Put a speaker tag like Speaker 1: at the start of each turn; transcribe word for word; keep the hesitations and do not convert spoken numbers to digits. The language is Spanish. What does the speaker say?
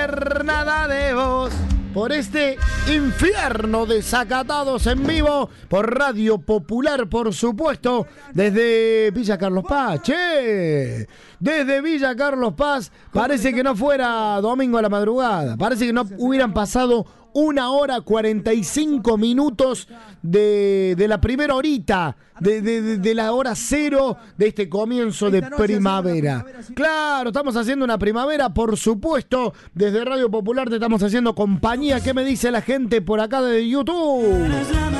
Speaker 1: Nada de vos. Por este infierno desacatados en vivo por Radio Popular, por supuesto, desde Villa Carlos Paz. Che, desde Villa Carlos Paz, parece que no fuera domingo a la madrugada, parece que no hubieran pasado una hora cuarenta y cinco minutos de, de la primera horita, de, de, de la hora cero de este comienzo de primavera. Claro, estamos haciendo una primavera, por supuesto. Desde Radio Popular te estamos haciendo compañía. ¿Qué me dice la gente por acá de YouTube?